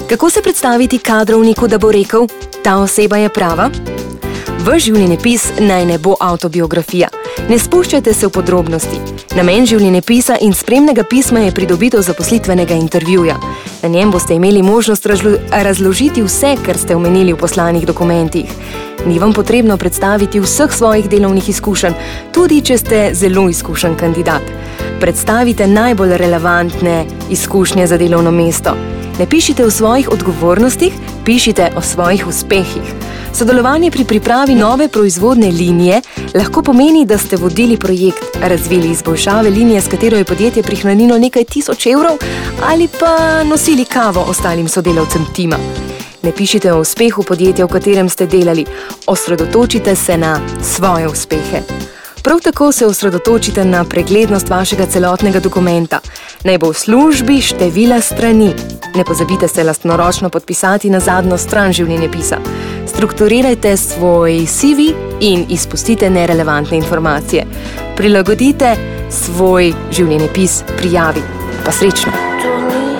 Kako se predstaviti kadrovniku, da bo rekel, ta oseba je prava? Vaš življenjepis naj ne bo avtobiografija. Ne spuščajte se v podrobnosti. Namen življenjepisa in spremnega pisma je pridobitev zaposlitvenega intervjuja. Na njem boste imeli možnost razložiti vse, kar ste omenili v poslanih dokumentih. Ni vam potrebno predstaviti vseh svojih delovnih izkušenj, tudi če ste zelo izkušen kandidat. Predstavite najbolj relevantne izkušnje za delovno mesto. Ne pišite o svojih odgovornostih, pišite o svojih uspehih. Sodelovanje pri pripravi nove proizvodne linije lahko pomeni, da ste vodili projekt, razvili izboljšave linije, s katero je podjetje prihranilo nekaj tisoč evrov, ali pa nosili kavo ostalim sodelavcem tima. Ne pišite o uspehu podjetja, v katerem ste delali. Osredotočite se na svoje uspehe. Prav tako se osredotočite na preglednost vašega celotnega dokumenta. Naj bo v službi števila strani. Ne pozabite se lastnoročno podpisati na zadnjo stran življenjepisa. Strukturirajte svoj CV in izpustite nerelevantne informacije. Prilagodite svoj življenjepis prijavi. Pa srečno!